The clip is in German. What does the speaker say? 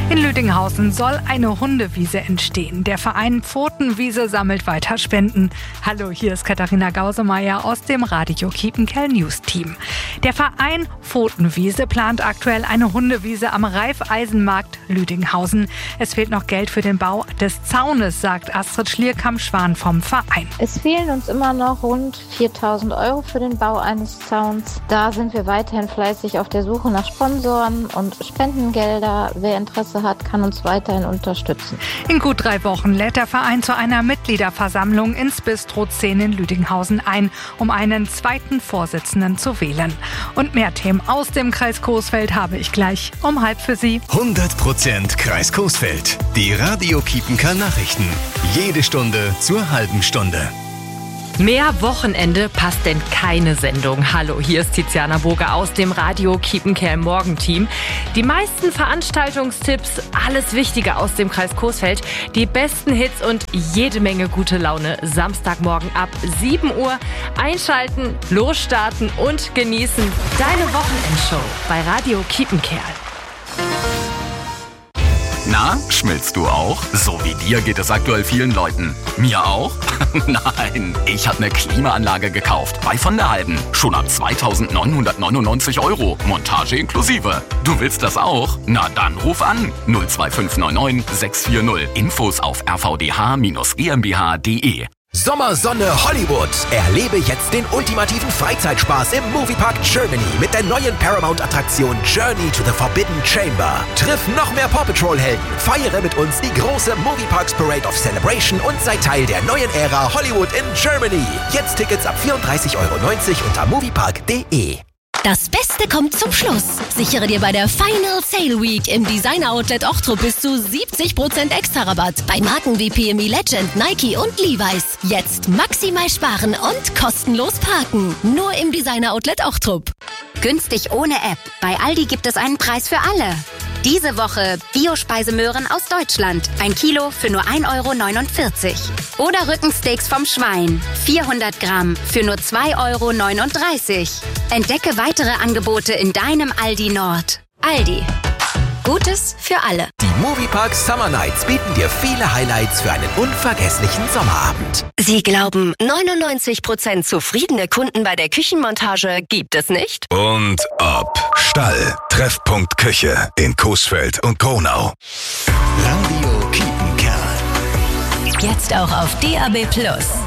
In Lüdinghausen soll eine Hundewiese entstehen. Der Verein Pfotenwiese sammelt weiter Spenden. Hallo, hier ist Katharina Gausemeyer aus dem Radio Kiepenkerl News Team. Der Verein Pfotenwiese plant aktuell eine Hundewiese am Raiffeisenmarkt Lüdinghausen. Es fehlt noch Geld für den Bau des Zaunes, sagt Astrid Schlierkamp-Schwan vom Verein. Es fehlen uns immer noch rund 4.000 € für den Bau eines Zauns. Da sind wir weiterhin fleißig auf der Suche nach Sponsoren und Spendengelder. Wer Interesse hat, kann uns weiterhin unterstützen. In gut 3 Wochen lädt der Verein zu einer Mitgliederversammlung ins Bistro 10 in Lüdinghausen ein, um einen zweiten Vorsitzenden zu wählen. Und mehr Themen aus dem Kreis Coesfeld habe ich gleich um 12:30 für Sie. 100% Kreis Coesfeld. Die Radio Kiepenkerl Nachrichten. Jede Stunde zur halben Stunde. Mehr Wochenende passt denn keine Sendung. Hallo, hier ist Tiziana Burger aus dem Radio Kiepenkerl Morgenteam. Die meisten Veranstaltungstipps, alles Wichtige aus dem Kreis Coesfeld, die besten Hits und jede Menge gute Laune. Samstagmorgen ab 7 Uhr einschalten, losstarten und genießen. Deine Wochenendshow bei Radio Kiepenkerl. Na, schmilzt du auch? So wie dir geht es aktuell vielen Leuten. Mir auch? Nein, ich habe eine Klimaanlage gekauft. Bei von der Halben. Schon ab 2.999 €. Montage inklusive. Du willst das auch? Na dann ruf an. 02599 640. Infos auf rvdh-gmbh.de. Sommersonne Hollywood. Erlebe jetzt den ultimativen Freizeitspaß im Moviepark Germany mit der neuen Paramount-Attraktion Journey to the Forbidden Chamber. Triff noch mehr Paw Patrol-Helden, feiere mit uns die große Movieparks Parade of Celebration und sei Teil der neuen Ära Hollywood in Germany. Jetzt Tickets ab 34,90 € unter moviepark.de. Das Beste kommt zum Schluss. Sichere dir bei der Final Sale Week im Designer Outlet Ochtrup bis zu 70% Extra-Rabatt bei Marken wie PME Legend, Nike und Levi's. Jetzt maximal sparen und kostenlos parken. Nur im Designer Outlet Ochtrup. Günstig ohne App. Bei Aldi gibt es einen Preis für alle. Diese Woche Bio-Speisemöhren aus Deutschland. 1 Kilo für nur 1,49 € Oder Rückensteaks vom Schwein. 400 Gramm für nur 2,39 €. Entdecke weitere Angebote in deinem Aldi Nord. Aldi. Gutes für alle. Die Moviepark Summer Nights bieten dir viele Highlights für einen unvergesslichen Sommerabend. Sie glauben, 99% zufriedene Kunden bei der Küchenmontage gibt es nicht? Und ob. Stall. Treffpunkt Küche in Coesfeld und Kronau. Radio Kiepenkerl. Jetzt auch auf DAB+.